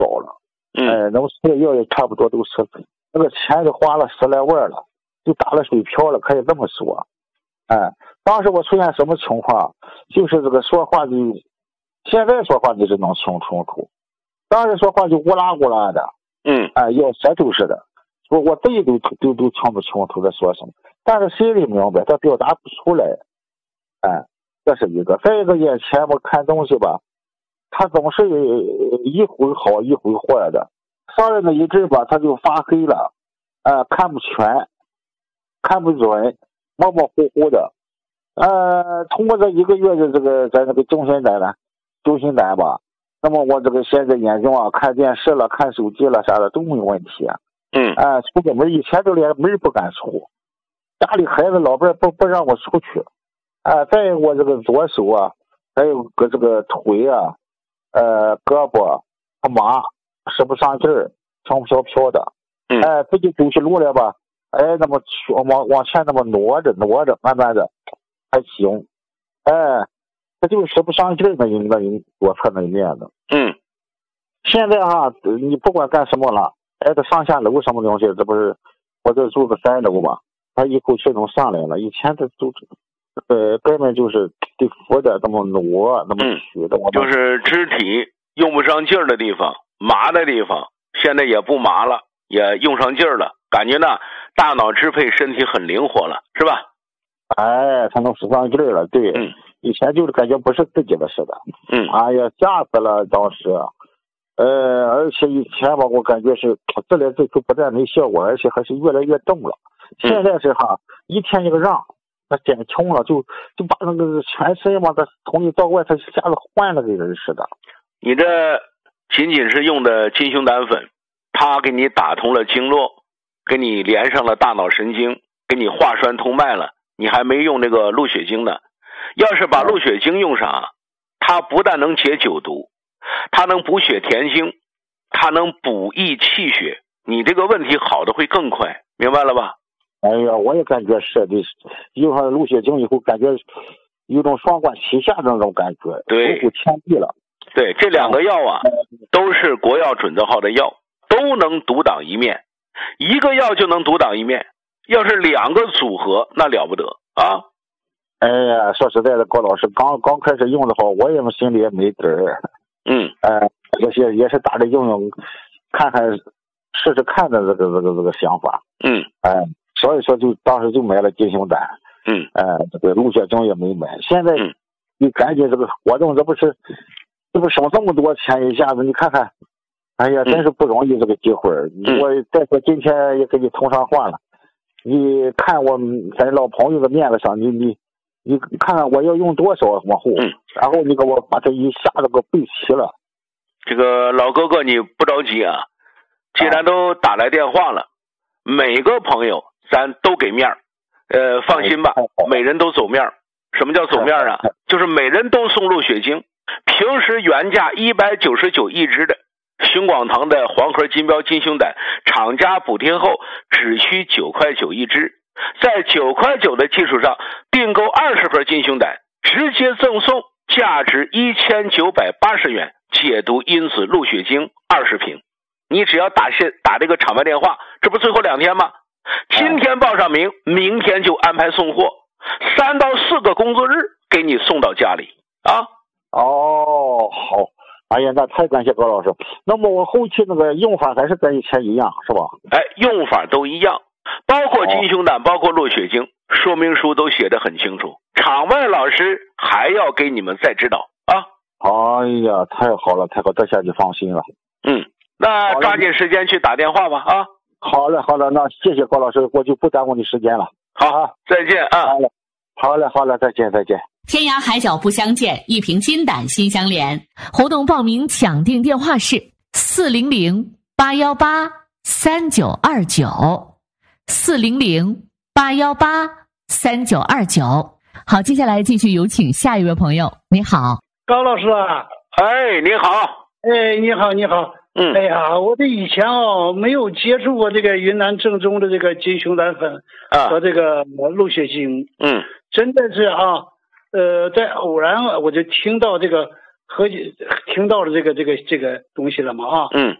高了。那么吃的药也差不多都是那个钱就花了10来万了，就打了水漂了，可以这么说。当时我出现什么情况，就是这个说话就现在说话就是能听清楚，当时说话就乌拉乌拉的，要舌头似的，我自己都听不清楚在说什么，但是心里明白，他表达不出来。这是一个。再一个，眼前我看东西吧，他总是一会好一会坏的，上来那一阵吧，他就发黑了，看不全，看不准，模模糊糊的。通过这1个月的这个在那个中心胆吧，那么我这个现在眼睛啊，看电视了，看手机了啥的都没问题。出个门以前都连门不敢出，家里孩子老伴不让我出去。再有我这个左手啊，还有个这个腿啊，胳膊他麻，使不上劲儿，轻飘飘的。自己走起路来吧，那么往前那么挪着，慢慢的还行。他就使不上劲儿，那左侧那一面的。现在哈，你不管干什么了，这上下楼什么东西，这不是我这住个3楼嘛，他一口气能上来了。以前他都根本就是得扶着，那么挪，那么取的， 就是肢体用不上劲儿的地方，麻的地方，现在也不麻了，也用上劲儿了，感觉呢，大脑支配身体很灵活了，是吧？ 他能使上劲儿了，对。以前就是感觉不是自己的似的。哎呀，吓死了当时。而且以前吧，我感觉是自来自出不但没效果，而且还是越来越重了。现在是一天一个让。他减轻了，就把那个全身嘛，他从里到外，他一下子换了个人似的。 你这仅仅是用的金熊胆粉，它给你打通了经络，给你连上了大脑神经，给你化栓通脉了，你还没用那个鹿血精呢。要是把鹿血精用上，它不但能解酒毒，它能补血填精，它能补益气血，你这个问题好的会更快，明白了吧？ 哎呀，我也感觉是的，用上鹿血精以后，感觉有种双管齐下的那种感觉， 对， 守护天地了。 对，这2个药都是国药准字号的药，都能独当一面，一个药就能独当一面，要是2个组合，那了不得啊！ 哎呀，说实在的，高老师刚开始用的话，我也心里也没底儿。也是打着用，看看试试看的这个想法。所以说就当时就买了金熊胆。这个鹿血精也没买。现在你赶紧这个活动，这不省这么多钱，一下子你看看，哎呀，真是不容易这个机会。我再说今天也跟你通上话了，你看我咱老朋友的面子上，你看看我要用多少往后，然后你给我把这一下子给我备齐了。 这个老哥哥你不着急啊，既然都打来电话了，每个朋友咱都给面儿。放心吧，每人都走面儿。什么叫走面啊？就是每人都送鹿血精。平时原价199一支的熊广堂的黄河金标金熊胆，厂家补贴后只需9块9一支，在9块9的基础上订购20盒金熊胆，直接赠送价值1980元解毒因子鹿血精20瓶。你只要打这个场外电话，这不最后2天吗？今天报上名，明天就安排送货，3到4个工作日给你送到家里啊。 好。哎呀，那太感谢高老师。那么我后期那个用法还是跟以前一样是吧？ 用法都一样，包括金熊胆，包括鹿血精，说明书都写得很清楚。场外老师还要给你们再指导啊。 哎呀，太好了，这下就放心了。 那抓紧时间去打电话吧啊。 好了，那谢谢高老师，我就不耽误你时间了。 好，再见啊。 好了，再见。 天涯海角不相见，一瓶金胆心相连。活动报名抢订电话是400-818-3929，400-818-3929。好，接下来继续有请下一位朋友。你好， 高老师啊。 你好。 你好。哎呀，我这以前没有接触过这个云南正宗的这个金熊胆粉和这个鹿血精。真的是在偶然我就听到这个听到了这个东西了吗？啊，